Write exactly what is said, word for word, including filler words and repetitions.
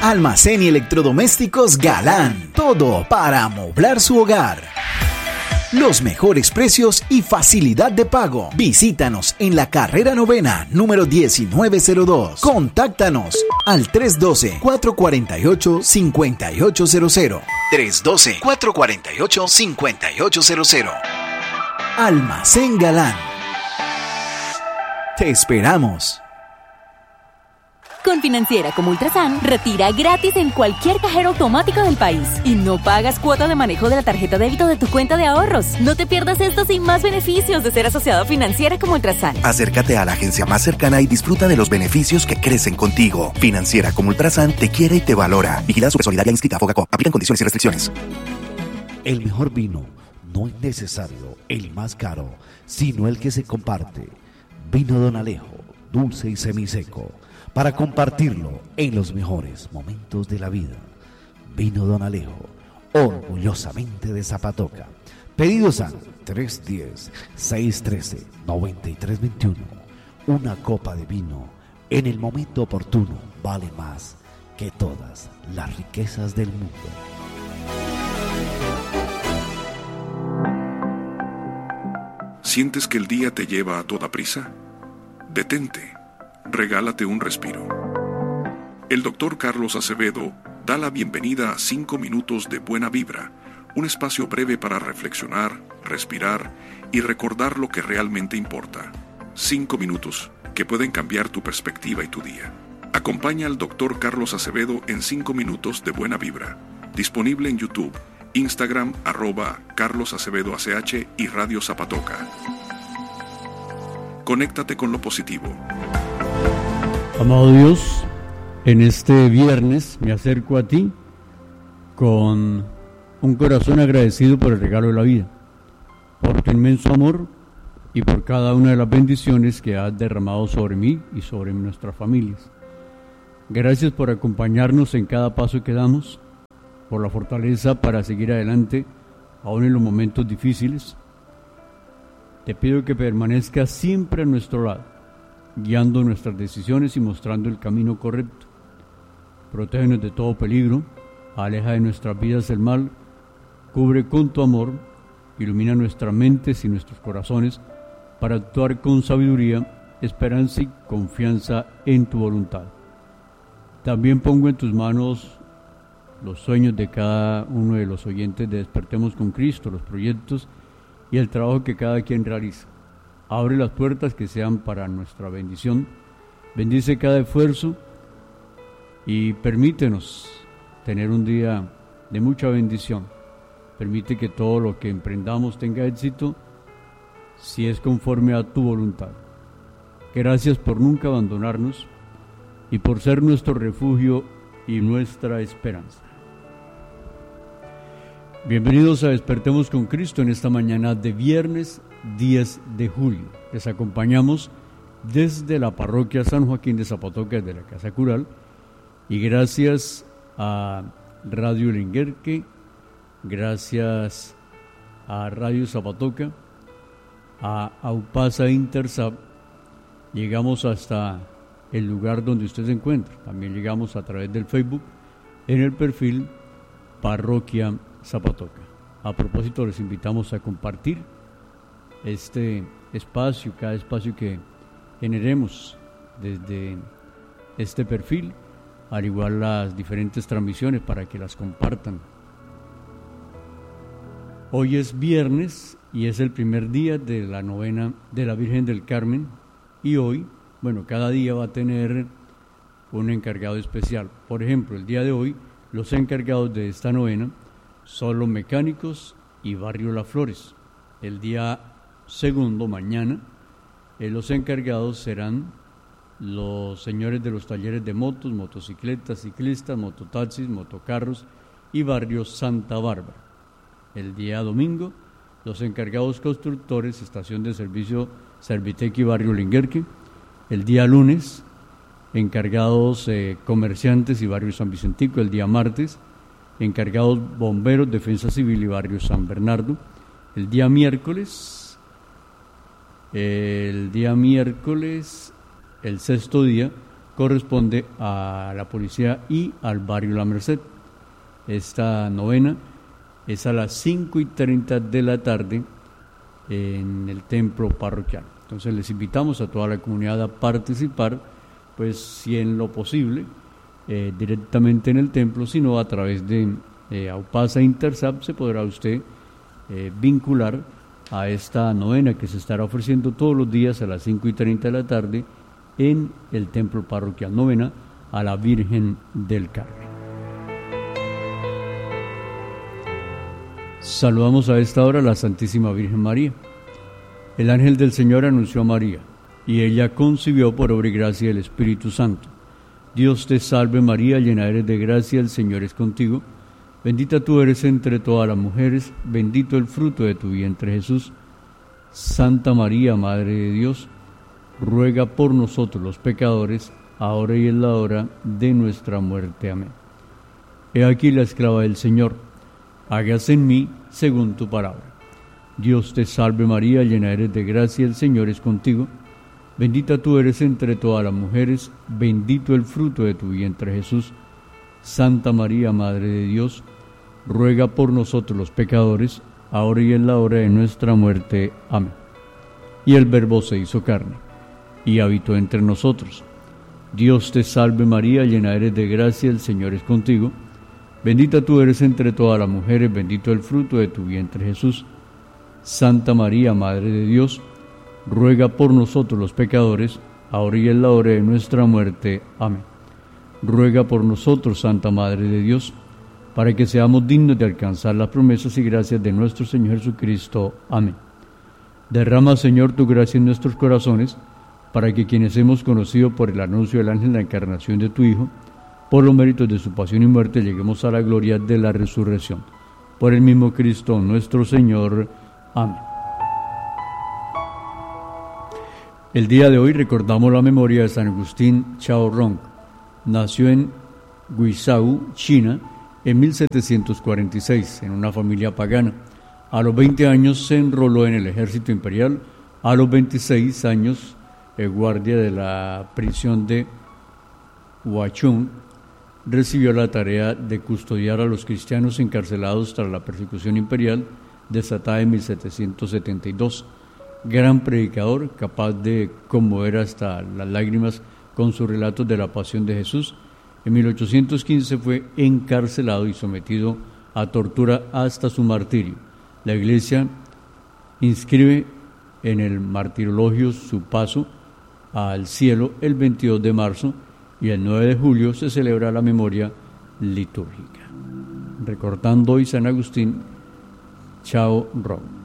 Almacén y electrodomésticos Galán. Todo para amoblar su hogar. Los mejores precios y facilidad de pago. Visítanos en la carrera novena, número diecinueve cero dos. Contáctanos al tres uno dos, cuatro cuatro ocho, cinco ocho cero cero. tres uno dos, cuatro cuatro ocho, cinco ocho cero cero. Almacén Galán. Te esperamos. Con Financiera como Ultrasan, retira gratis en cualquier cajero automático del país y no pagas cuota de manejo de la tarjeta débito de tu cuenta de ahorros. No te pierdas estos y más beneficios de ser asociado a Financiera como Ultrasan. Acércate a la agencia más cercana y disfruta de los beneficios que crecen contigo. Financiera como Ultrasan te quiere y te valora. Vigilada Supersolidaria inscrita a Fogacop. Aplican condiciones y restricciones. El mejor vino no es necesario el más caro, sino el que se comparte. Vino Don Alejo, dulce y semiseco, para compartirlo en los mejores momentos de la vida. Vino Don Alejo, orgullosamente de Zapatoca. Pedidos al tres uno cero, seis uno tres, nueve tres dos uno. Una copa de vino en el momento oportuno vale más que todas las riquezas del mundo. ¿Sientes que el día te lleva a toda prisa? Detente. Regálate un respiro. El doctor Carlos Acevedo da la bienvenida a cinco minutos de buena vibra, un espacio breve para reflexionar, respirar y recordar lo que realmente importa. Cinco minutos que pueden cambiar tu perspectiva y tu día. Acompaña al doctor Carlos Acevedo en cinco minutos de buena vibra. Disponible en YouTube, Instagram, arroba Carlos Acevedo A C H y Radio Zapatoca. Conéctate con lo positivo. Amado Dios, en este viernes me acerco a ti con un corazón agradecido por el regalo de la vida, por tu inmenso amor y por cada una de las bendiciones que has derramado sobre mí y sobre nuestras familias. Gracias por acompañarnos en cada paso que damos, por la fortaleza para seguir adelante, aún en los momentos difíciles. Te pido que permanezcas siempre a nuestro lado, guiando nuestras decisiones y mostrando el camino correcto. Protégenos de todo peligro, aleja de nuestras vidas el mal, cubre con tu amor, ilumina nuestras mentes y nuestros corazones para actuar con sabiduría, esperanza y confianza en tu voluntad. También pongo en tus manos los sueños de cada uno de los oyentes de Despertemos con Cristo, los proyectos y el trabajo que cada quien realiza. Abre las puertas que sean para nuestra bendición. Bendice cada esfuerzo y permítenos tener un día de mucha bendición. Permite que todo lo que emprendamos tenga éxito si es conforme a tu voluntad. Gracias por nunca abandonarnos y por ser nuestro refugio y nuestra esperanza. Bienvenidos a Despertemos con Cristo en esta mañana de viernes diez de julio. Les acompañamos desde la parroquia San Joaquín de Zapatoca, desde la Casa Cural, y gracias a Radio Linguerque, gracias a Radio Zapatoca, a Aupasa Intersap, llegamos hasta el lugar donde usted se encuentra. También llegamos a través del Facebook en el perfil Parroquia Zapatoca. A propósito, les invitamos a compartir este espacio, cada espacio que generemos desde este perfil, al igual las diferentes transmisiones para que las compartan. Hoy es viernes y es el primer día de la novena de la Virgen del Carmen, y hoy, bueno, cada día va a tener un encargado especial. Por ejemplo, el día de hoy, los encargados de esta novena son los mecánicos y Barrio Las Flores. El día segundo, mañana, eh, los encargados serán los señores de los talleres de motos, motocicletas, ciclistas, mototaxis, motocarros y Barrio Santa Bárbara. El día domingo, los encargados constructores, estación de servicio Servitec y Barrio Linguerque. El día lunes, encargados eh, comerciantes y Barrio San Vicentico. El día martes, encargados bomberos, Defensa Civil y Barrio San Bernardo. El día miércoles, el día miércoles, el sexto día, corresponde a la policía y al barrio La Merced. Esta novena es a las cinco y treinta de la tarde en el templo parroquial. Entonces les invitamos a toda la comunidad a participar, pues si en lo posible, eh, directamente en el templo, sino a través de eh, Aupasa Intersap se podrá usted eh, vincular a esta novena que se estará ofreciendo todos los días a las cinco y treinta de la tarde en el templo parroquial, novena a la Virgen del Carmen. Saludamos a esta hora a la Santísima Virgen María. El ángel del Señor anunció a María, y ella concibió por obra y gracia del Espíritu Santo. Dios te salve María, llena eres de gracia, el Señor es contigo. Bendita tú eres entre todas las mujeres, bendito el fruto de tu vientre Jesús. Santa María, Madre de Dios, ruega por nosotros los pecadores, ahora y en la hora de nuestra muerte. Amén. He aquí la esclava del Señor, hágase en mí según tu palabra. Dios te salve María, llena eres de gracia, el Señor es contigo. Bendita tú eres entre todas las mujeres, bendito el fruto de tu vientre Jesús. Santa María, Madre de Dios, ruega por nosotros los pecadores, ahora y en la hora de nuestra muerte. Amén. Y el Verbo se hizo carne, y habitó entre nosotros. Dios te salve María, llena eres de gracia, el Señor es contigo. Bendita tú eres entre todas las mujeres, bendito el fruto de tu vientre Jesús. Santa María, Madre de Dios, ruega por nosotros los pecadores, ahora y en la hora de nuestra muerte. Amén. Ruega por nosotros, Santa Madre de Dios, para que seamos dignos de alcanzar las promesas y gracias de nuestro Señor Jesucristo. Amén. Derrama, Señor, tu gracia en nuestros corazones, para que quienes hemos conocido por el anuncio del ángel la encarnación de tu Hijo, por los méritos de su pasión y muerte, lleguemos a la gloria de la resurrección. Por el mismo Cristo nuestro Señor. Amén. El día de hoy recordamos la memoria de San Agustín Chaorong. Nació en Guizhou, China, en mil setecientos cuarenta y seis, en una familia pagana. A los veinte años se enroló en el ejército imperial. A los veintiséis años, el guardia de la prisión de Huachun, recibió la tarea de custodiar a los cristianos encarcelados tras la persecución imperial desatada en mil setecientos setenta y dos. Gran predicador, capaz de conmover hasta las lágrimas con sus relatos de la pasión de Jesús, en mil ochocientos quince fue encarcelado y sometido a tortura hasta su martirio. La Iglesia inscribe en el martirologio su paso al cielo el veintidós de marzo y el nueve de julio se celebra la memoria litúrgica. Recordando hoy San Agustín Chaorong.